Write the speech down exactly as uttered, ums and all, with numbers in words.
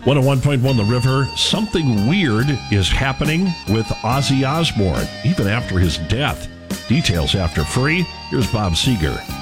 one oh one point one The River. Something weird is happening with Ozzy Osbourne, even after his death. Details after Free. Here's Bob Seger.